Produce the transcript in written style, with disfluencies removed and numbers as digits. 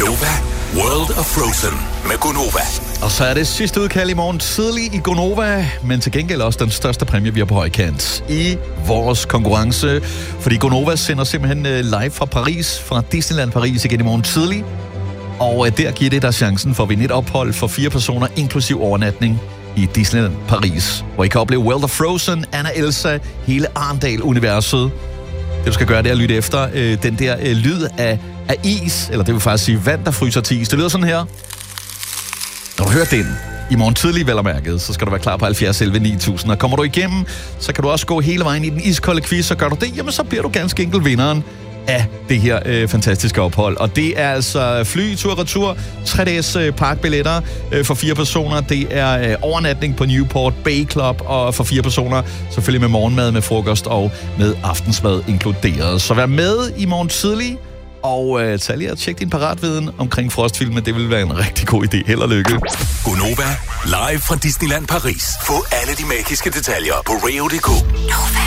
Nova World of Frozen med Gonova. Og så er det sidste udkald i morgen tidlig i Gonova, men til gengæld også den største præmie, vi har på højkant i vores konkurrence. Fordi Gonova sender simpelthen live fra Paris, fra Disneyland Paris igen i morgen tidlig. Og der giver det dig chancen for at vinde et ophold for 4 personer, inklusiv overnatning i Disneyland Paris, hvor I kan opleve World of Frozen, Anna Elsa, hele Arendal-universet. Det, du skal gøre, det er at lytte efter den der lyd af is, eller det vil faktisk sige vand, der fryser til is. Det lyder sådan her. Når du hører den i morgen tidlig, vel og mærket, så skal du være klar på 70 11 9000. Og kommer du igennem, så kan du også gå hele vejen i den iskolde quiz, og gør du det, jamen så bliver du ganske enkelt vinderen af det her fantastiske ophold. Og det er altså fly, tur og retur, 3 dages parkbilletter for 4 personer. Det er overnatning på Newport Bay Club, og for 4 personer selvfølgelig med morgenmad, med frokost og med aftensmad inkluderet. Så vær med i morgen tidlig, og tag lige og tjek din paratviden omkring frostfilmen. Det vil være en rigtig god idé. Held og lykke. Gonova, live fra Disneyland Paris. Få alle de magiske detaljer på Rio.dk.